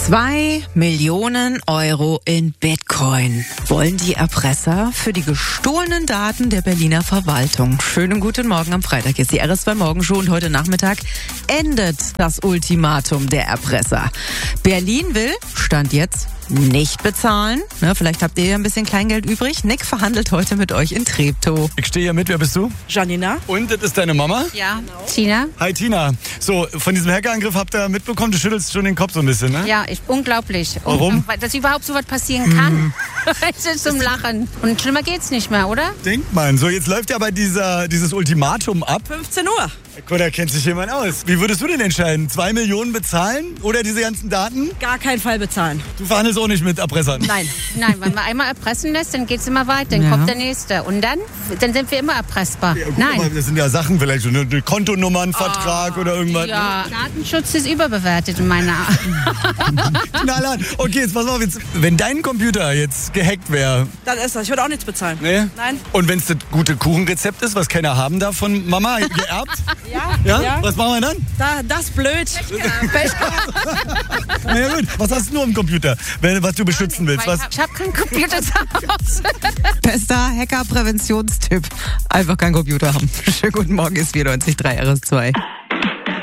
2 Millionen Euro in Bitcoin wollen die Erpresser für die gestohlenen Daten der Berliner Verwaltung. Schönen guten Morgen am Freitag. Ist die RS2 Morgenshow und heute Nachmittag endet das Ultimatum der Erpresser. Berlin will, Stand jetzt, nicht bezahlen. Vielleicht habt ihr ja ein bisschen Kleingeld übrig. Nick verhandelt heute mit euch in Treptow. Ich stehe hier mit. Wer bist du? Janina. Und das ist deine Mama? Ja, genau. Tina. Hi Tina. So, von diesem Hackerangriff habt ihr mitbekommen, du schüttelst schon den Kopf so ein bisschen, ne? Ja, unglaublich. Warum? Dass überhaupt so was passieren kann. Es ist zum Lachen. Und schlimmer geht's nicht mehr, oder? Denkt man. So, jetzt läuft ja aber dieses Ultimatum ab. 15 Uhr. Guck, da kennt sich jemand aus. Wie würdest du denn entscheiden? 2 Millionen bezahlen oder diese ganzen Daten? Gar keinen Fall bezahlen. Du verhandelst auch nicht mit Erpressern? Nein. Nein, wenn man einmal erpressen lässt, dann geht's immer weiter. Dann kommt der Nächste. Und dann sind wir immer erpressbar. Ja, gut, Nein. Aber das sind ja Sachen, vielleicht so eine Kontonummernvertrag oder irgendwas. Ja, Datenschutz ist überbewertet in meiner Knallhart. Okay, jetzt pass auf. Jetzt, wenn dein Computer jetzt gehackt wäre. Dann ist das. Ich würde auch nichts bezahlen. Nee? Nein. Und wenn es das gute Kuchenrezept ist, was keiner haben darf von Mama, geerbt? Ja. Was machen wir dann? Das ist blöd. Na ja, gut. Was hast du nur im Computer, was du beschützen willst? Was? Ich habe keinen Computer zu Hause. Bester Hacker-Präventionstipp. Einfach keinen Computer haben. Schönen guten Morgen, ist 94.3 RS2.